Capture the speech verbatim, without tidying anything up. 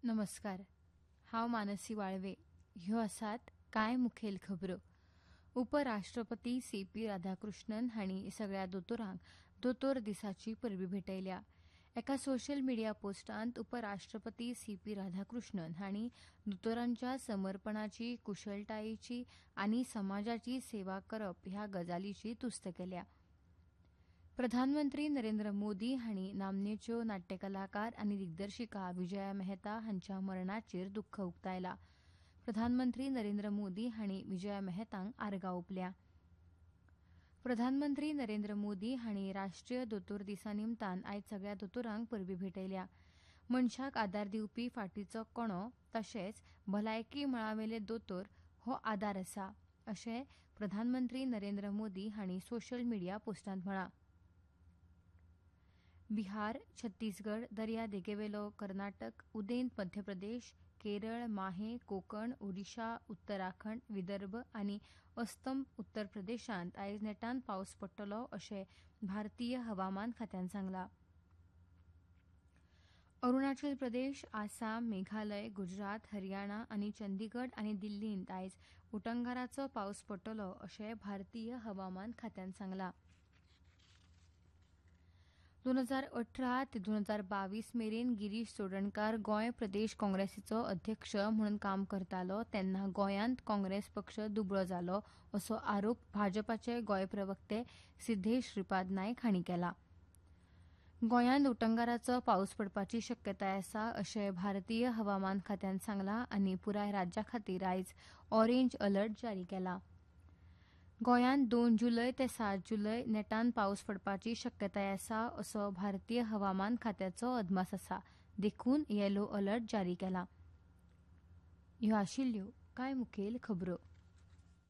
नमस्कार. हांव मानसी वाळवे. ह्यो आसात कांय मुखेल खबरो. उपराष्ट्रपती सी पी राधाकृष्णन हांणी सगळ्या दोतोरांक दोतोर दिसाची परबीं भेटयल्या. एका सोशल मिडिया पोस्टांत उपराष्ट्रपती सी पी राधाकृष्णन हांणी दोतोरांच्या समर्पणाची, कुशळटायेची आनी समाजाची सेवा करप ह्या गजालीची तुस्त केल्या. प्रधानमंत्री नरेंद्र मोदी हांणी नामनेच्यो नाट्यकलाकार आनी दिग्दर्शिका विजया मेहता हांच्या मरणाचेर दुख्ख उक्तायला. प्रधानमंत्री नरेंद्र मोदी हांणी विजया मेहतांक आर्गां ओंपल्या. प्रधानमंत्री नरेंद्र मोदी हांणी राष्ट्रीय दोतोर दिसा निमतान आयज सगळ्या दोतोरांक परबीं भेटयल्या. मनशाक आदार दिवपी फाटीचो कणो तशेंच भलायकी मळावेले दोतोर हो आदार आसा, अशें प्रधानमंत्री नरेंद्र मोदी हांणी सोशल मिडिया पोस्टांत म्हळां. बिहार, छत्तीसगड, दर्या देगेवेलो कर्नाटक, उदेंत मध्य प्रदेश, केरळ, माहे, कोकण, ओडिशा, उत्तराखंड, विदर्भ आनी अस्तंत उत्तर प्रदेशांत आयज नेटान पावस पडटलो अशें भारतीय हवामान खात्यान सांगलां. अरुणाचल प्रदेश, आसाम, मेघालय, गुजरात, हरियाणा आनी चंदीगड आनी दिल्लींत आयज उटंगाराचो पावस पडटलो अशें भारतीय हवामान खात्यान सांगलां. दोन हजार अठरा ते दोन हजार बावीस मेरेन गिरीश चोडणकार गोंय प्रदेश काँग्रेसीचो अध्यक्ष म्हणून काम करतालो तेन्ना गोंयांत काँग्रेस पक्ष दुबळो जालो असो आरोप भाजपाचे गोंय प्रवक्ते सिद्धेश श्रीपाद नायक हांणी केला. गोंयांत उटंगाराचो पावस पडपाची शक्यताय आसा अशें भारतीय हवामान खात्यान सांगलां आनी पुराय राज्या खातीर आयज ऑरेंज अलर्ट जारी केला. गोंयांत दोन जुलय ते सात जुलय नेटान पावस पडपाची शक्यताय आसा असो भारतीय हवामान खात्याचो अदमास आसा, देखून येलो अलर्ट जारी केला. ह्यो आशिल्ल्यो कांय मुखेल खबरो.